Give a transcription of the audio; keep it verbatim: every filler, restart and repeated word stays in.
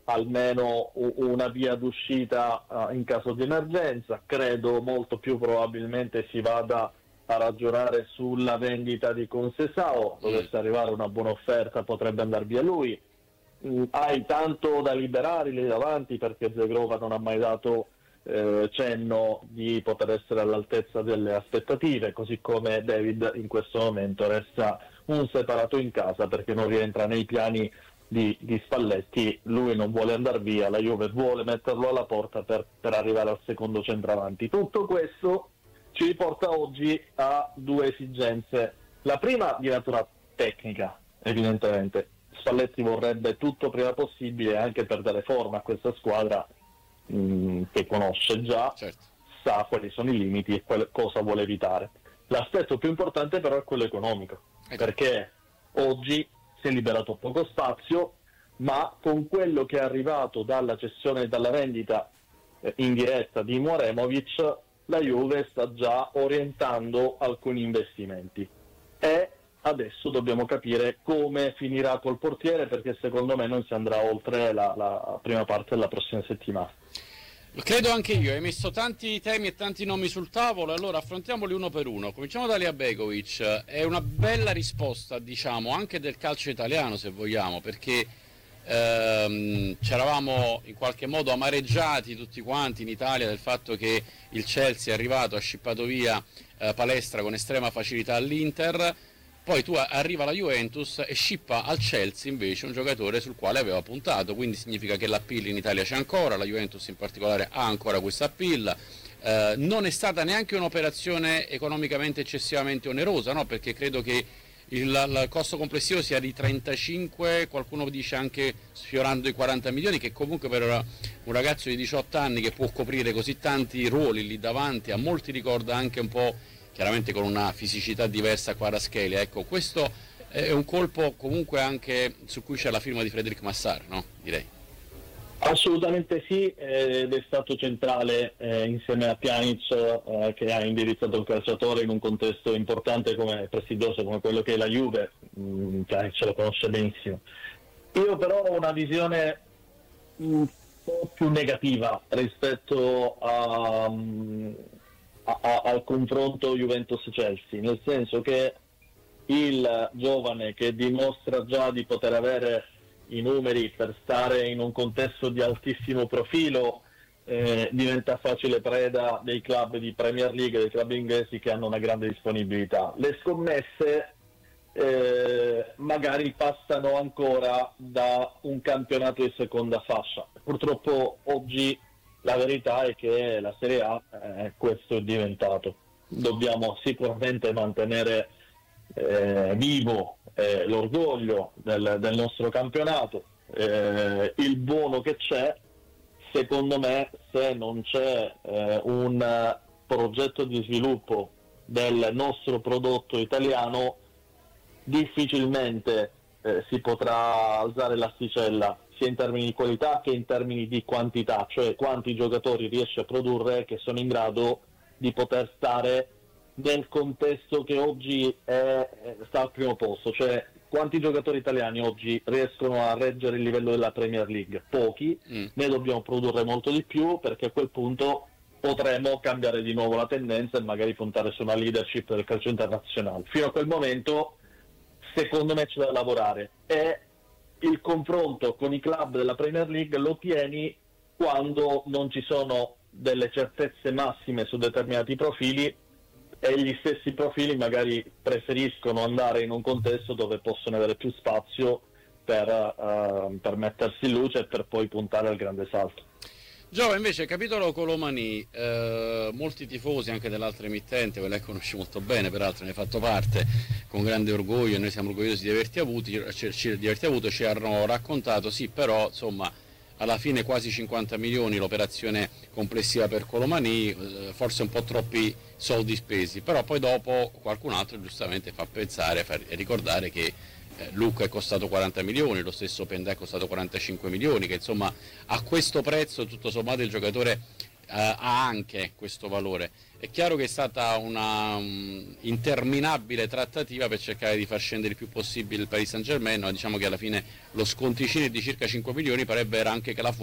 almeno una via d'uscita uh, in caso di emergenza. Credo molto più probabilmente si vada a ragionare sulla vendita di Conceição. Dovesse arrivare una buona offerta potrebbe andare via lui. Mm, hai tanto da liberare lì davanti, perché Zegrova non ha mai dato eh, cenno di poter essere all'altezza delle aspettative, così come David in questo momento resta un separato in casa perché non rientra nei piani di, di Spalletti. Lui non vuole andare via, la Juve vuole metterlo alla porta per, per arrivare al secondo centravanti. Tutto questo ci riporta oggi a due esigenze. La prima di natura tecnica, evidentemente. Spalletti vorrebbe tutto prima possibile, anche per dare forma a questa squadra mh, che conosce già, certo. Sa quali sono i limiti e quale, cosa vuole evitare. L'aspetto più importante però è quello economico, ecco. Perché oggi si è liberato poco spazio, ma con quello che è arrivato dalla cessione e dalla vendita eh, in diretta di Moremovic, la Juve sta già orientando alcuni investimenti e adesso dobbiamo capire come finirà col portiere, perché secondo me non si andrà oltre la, la prima parte della prossima settimana. Credo anche io, hai messo tanti temi e tanti nomi sul tavolo, allora affrontiamoli uno per uno. Cominciamo da Aliabegovic. È una bella risposta, diciamo, anche del calcio italiano, se vogliamo, perché ehm, ci eravamo in qualche modo amareggiati tutti quanti in Italia del fatto che il Chelsea è arrivato, ha scippato via eh, Palestra con estrema facilità all'Inter. Poi tu arriva la Juventus e scippa al Chelsea invece un giocatore sul quale aveva puntato, quindi significa che l'appeal in Italia c'è ancora, la Juventus in particolare ha ancora questa appeal. Eh, non è stata neanche un'operazione economicamente eccessivamente onerosa, no? Perché credo che il, il costo complessivo sia di trentacinque, qualcuno dice anche sfiorando i quaranta milioni, che comunque per un ragazzo di diciotto anni che può coprire così tanti ruoli lì davanti, a molti ricorda anche un po', chiaramente con una fisicità diversa a Kvaratskhelia. Ecco, questo è un colpo comunque anche su cui c'è la firma di Frédéric Massart, no? Direi. Assolutamente sì, ed è stato centrale eh, insieme a Pjanic eh, che ha indirizzato il calciatore in un contesto importante come prestigioso come quello che è la Juve. mm, Pjanic lo conosce benissimo. Io però ho una visione un po' più negativa rispetto a... Um, A, a, al confronto Juventus-Chelsea, nel senso che il giovane che dimostra già di poter avere i numeri per stare in un contesto di altissimo profilo eh, diventa facile preda dei club di Premier League, dei club inglesi che hanno una grande disponibilità. Le scommesse eh, magari passano ancora da un campionato di seconda fascia. Purtroppo oggi la verità è che la Serie A eh, questo è diventato. Dobbiamo sicuramente mantenere eh, vivo eh, l'orgoglio del, del nostro campionato, eh, il buono che c'è. Secondo me, se non c'è eh, un progetto di sviluppo del nostro prodotto italiano, difficilmente eh, si potrà alzare l'asticella sia in termini di qualità che in termini di quantità, cioè quanti giocatori riesce a produrre che sono in grado di poter stare nel contesto che oggi è, sta al primo posto, cioè quanti giocatori italiani oggi riescono a reggere il livello della Premier League? Pochi, mm. ne dobbiamo produrre molto di più, perché a quel punto potremo cambiare di nuovo la tendenza e magari puntare su una leadership del calcio internazionale. Fino a quel momento secondo me c'è da lavorare, e il confronto con i club della Premier League lo tieni quando non ci sono delle certezze massime su determinati profili e gli stessi profili magari preferiscono andare in un contesto dove possono avere più spazio per, uh, per mettersi in luce e per poi puntare al grande salto. Giova, invece, capitolo Colomani, eh, molti tifosi anche dell'altra emittente, ve la conosci molto bene, peraltro ne hai fatto parte con grande orgoglio, e noi siamo orgogliosi di averti avuti, ci, di averti avuto, ci hanno raccontato, sì, però insomma alla fine quasi cinquanta milioni l'operazione complessiva per Colomani, eh, forse un po' troppi soldi spesi, però poi dopo qualcun altro giustamente fa pensare e ricordare che Eh, Luca è costato quaranta milioni, lo stesso Pendà è costato quarantacinque milioni, che insomma a questo prezzo tutto sommato il giocatore ha anche questo valore. È chiaro che è stata una um, interminabile trattativa per cercare di far scendere il più possibile il Paris Saint-Germain, ma diciamo che alla fine lo sconticino di circa cinque milioni parrebbe era anche che la